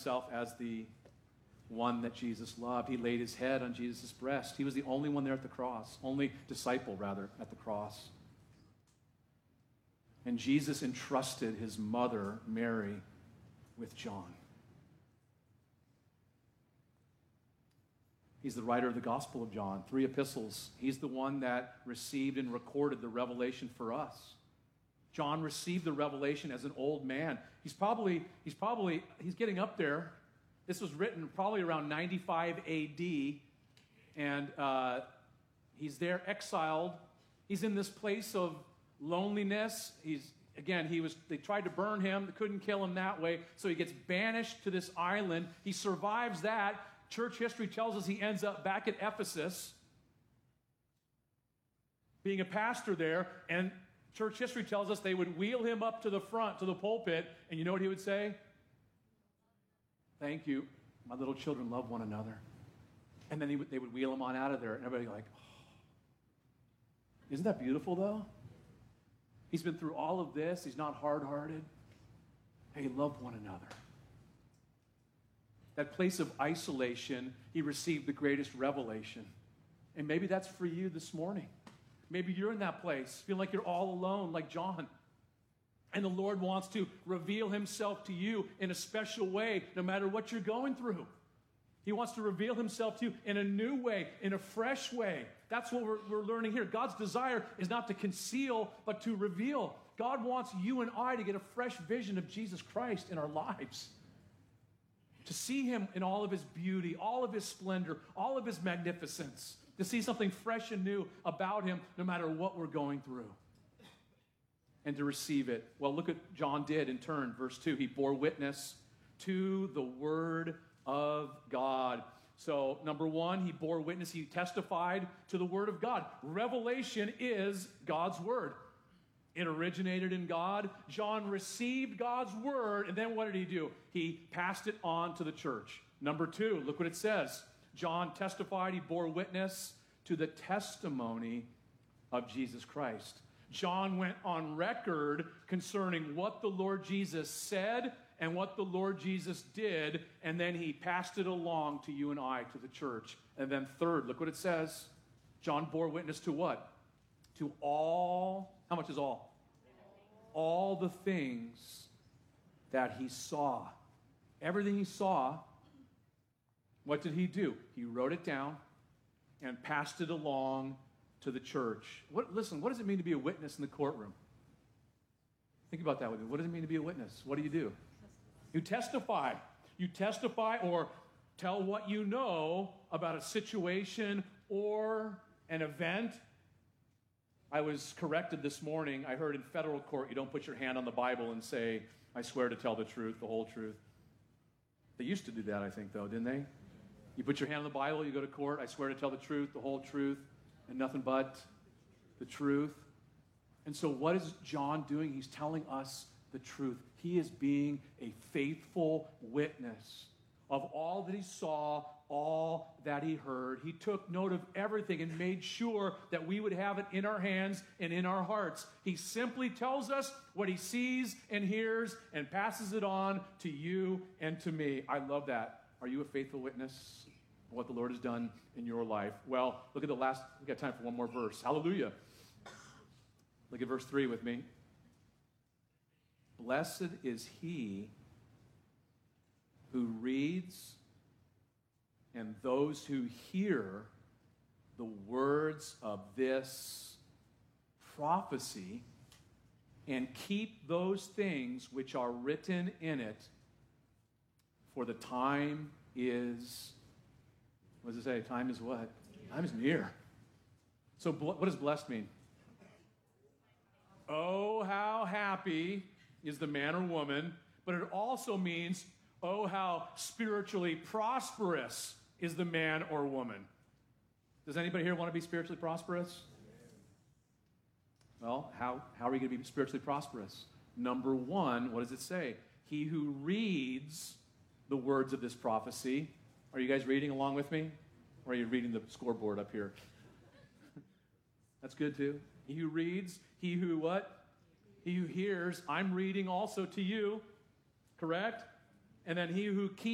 himself as the one that Jesus loved. He laid his head on Jesus' breast. He was the only one there at the cross, only disciple, rather, at the cross. And Jesus entrusted his mother, Mary, with John. He's the writer of the Gospel of John, 3 epistles. He's the one that received and recorded the revelation for us. John received the revelation as an old man. He's getting up there. This was written probably around 95 AD, and he's there exiled. He's in this place of loneliness. They tried to burn him. They couldn't kill him that way, so he gets banished to this island. He survives that. Church history tells us he ends up back at Ephesus, being a pastor there, and church history tells us they would wheel him up to the front, to the pulpit, and you know what he would say? Thank you. My little children love one another. And then they would wheel him on out of there, and everybody like, oh. Isn't that beautiful, though? He's been through all of this. He's not hard-hearted. Hey, love one another. That place of isolation, he received the greatest revelation. And maybe that's for you this morning. Maybe you're in that place, feeling like you're all alone, like John. And the Lord wants to reveal himself to you in a special way, no matter what you're going through. He wants to reveal himself to you in a new way, in a fresh way. That's what we're learning here. God's desire is not to conceal, but to reveal. God wants you and I to get a fresh vision of Jesus Christ in our lives. To see him in all of his beauty, all of his splendor, all of his magnificence. To see something fresh and new about him no matter what we're going through. And to receive it. Well, look what John did in turn. Verse 2, he bore witness to the word of God. So, number one, he bore witness. He testified to the word of God. Revelation is God's word. It originated in God. John received God's word, and then what did he do? He passed it on to the church. Number two, look what it says. John testified, he bore witness to the testimony of Jesus Christ. John went on record concerning what the Lord Jesus said and what the Lord Jesus did, and then he passed it along to you and I, to the church. And then third, look what it says. John bore witness to what? To all, how much is all? All the things that he saw. Everything he saw, what did he do? He wrote it down and passed it along to the church. Listen, what does it mean to be a witness in the courtroom? Think about that with me. What does it mean to be a witness? What do? You testify. You testify or tell what you know about a situation or an event. I was corrected this morning. I heard in federal court you don't put your hand on the Bible and say, I swear to tell the truth, the whole truth. They used to do that, I think, though, didn't they? You put your hand on the Bible, you go to court, I swear to tell the truth, the whole truth, and nothing but the truth. And so what is John doing? He's telling us the truth. He is being a faithful witness of all that he saw, all that he heard. He took note of everything and made sure that we would have it in our hands and in our hearts. He simply tells us what he sees and hears and passes it on to you and to me. I love that. Are you a faithful witness of what the Lord has done in your life? Well, look at the last, we've got time for one more verse. Hallelujah. Look at verse 3 with me. Blessed is he who reads and those who hear the words of this prophecy and keep those things which are written in it, for the time is, what does it say? Time is what? Time is near. So what does blessed mean? Oh, how happy is the man or woman, but it also means, oh, how spiritually prosperous is the man or woman. Does anybody here want to be spiritually prosperous? Well, how are you going to be spiritually prosperous? Number one, what does it say? He who reads the words of this prophecy. Are you guys reading along with me? Or are you reading the scoreboard up here? That's good too. He who reads, he who what? He who hears. I'm reading also to you. Correct? And then he who keeps